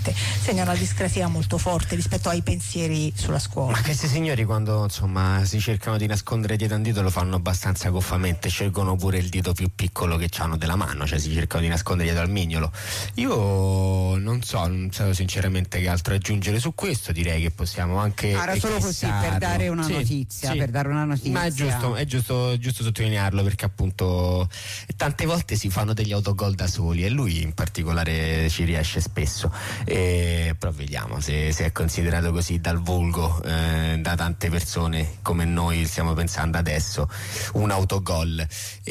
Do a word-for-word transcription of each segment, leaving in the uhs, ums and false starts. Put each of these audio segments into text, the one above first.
sicuramente segna una discrasia molto forte rispetto ai pensieri sulla scuola. Ma questi signori, quando insomma si cercano di nascondere dietro un dito, lo fanno abbastanza goffamente, scelgono pure il dito più piccolo che hanno della mano, cioè si cercano di nascondere dietro al mignolo. Io non so, non so sinceramente che altro aggiungere su questo, direi che possiamo anche era solo così per dare una sì, notizia, sì. per dare una notizia. Ma è giusto, è giusto, giusto sottolinearlo, perché appunto tante volte si fanno degli autogol da soli e lui in particolare ci riesce spesso, e però vediamo se, se è considerato così dal volgo, eh, da tante persone come noi stiamo pensando adesso, un autogol.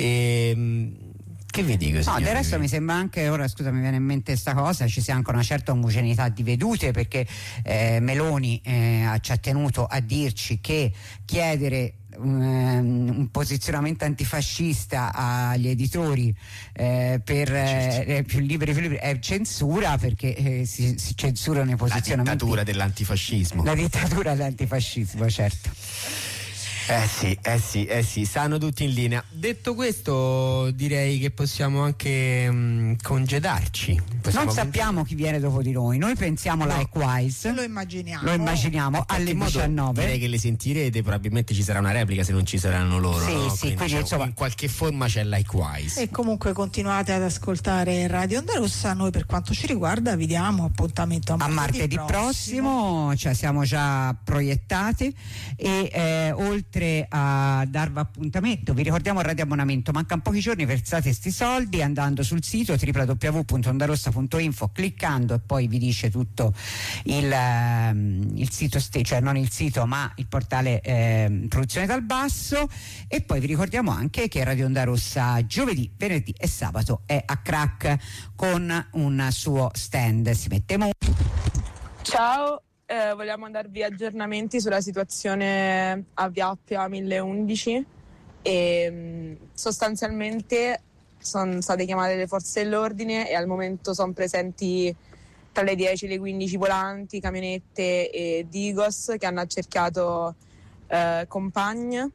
E che vi dico, no, del resto mi sembra anche, ora scusa mi viene in mente sta cosa, ci sia anche una certa omogeneità di vedute, perché eh, Meloni eh, ci ha tenuto a dirci che chiedere Um, un posizionamento antifascista agli editori eh, per eh, più liberi, più liberi è censura, perché eh, si, si censurano i posizionamenti. La dittatura dell'antifascismo. La dittatura dell'antifascismo, certo. Eh sì, eh sì, eh sì, stanno tutti in linea. Detto questo, direi che possiamo anche mh, congedarci. Possiamo non sappiamo chi viene dopo di noi, noi pensiamo no, likewise. Lo immaginiamo. Lo immaginiamo alle diciannove. Direi che le sentirete, probabilmente ci sarà una replica se non ci saranno loro. Sì, no? sì, quindi, quindi cioè, insomma, in qualche forma c'è likewise. E comunque continuate ad ascoltare Radio Onda Rossa. Noi per quanto ci riguarda vi diamo appuntamento a martedì, a martedì prossimo. prossimo, cioè siamo già proiettati e eh, oltre a darvi appuntamento vi ricordiamo il radio abbonamento, mancano pochi giorni, versate sti soldi andando sul sito w w w punto ondarossa punto info, cliccando e poi vi dice tutto il, um, il sito stesso, cioè non il sito ma il portale eh, Produzione dal Basso. E poi vi ricordiamo anche che Radio Onda Rossa giovedì, venerdì e sabato è a Crack con un suo stand. Si mette mo- Ciao. Eh, vogliamo darvi aggiornamenti sulla situazione a Via Appia mille undici e mh, sostanzialmente sono state chiamate le forze dell'ordine e al momento sono presenti tra le dieci e le quindici volanti, camionette e Digos che hanno accerchiato eh, Compagne.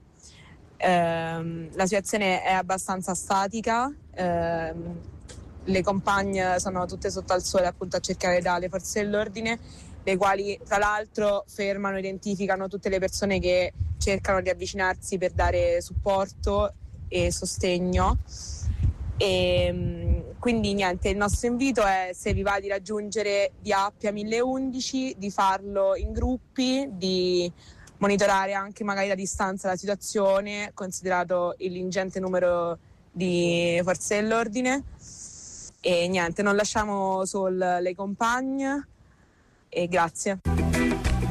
Eh, la situazione è abbastanza statica, eh, le Compagne sono tutte sotto al sole appunto a cercare dalle forze dell'ordine, le quali tra l'altro fermano, identificano tutte le persone che cercano di avvicinarsi per dare supporto e sostegno. E quindi niente, il nostro invito è, se vi va di raggiungere Via Appia mille undici, di farlo in gruppi, di monitorare anche magari da distanza la situazione, considerato l'ingente numero di forze dell'ordine. E niente, non lasciamo sole le compagne. E grazie.